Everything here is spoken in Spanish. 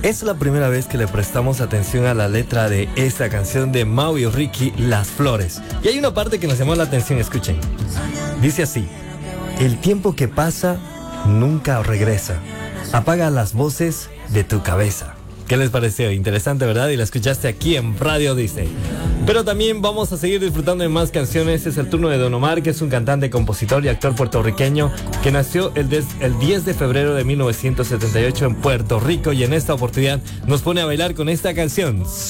Es la primera vez que le prestamos atención a la letra de esta canción de Mau y Ricky, Las Flores. Y hay una parte que nos llamó la atención, escuchen. Dice así: el tiempo que pasa nunca regresa. Apaga las voces de tu cabeza. ¿Qué les pareció? Interesante, ¿verdad? Y la escuchaste aquí en Radio Disney. Pero también vamos a seguir disfrutando de más canciones. Es el turno de Don Omar, que es un cantante, compositor y actor puertorriqueño que nació el 10 de febrero de 1978 en Puerto Rico, y en esta oportunidad nos pone a bailar con esta canción,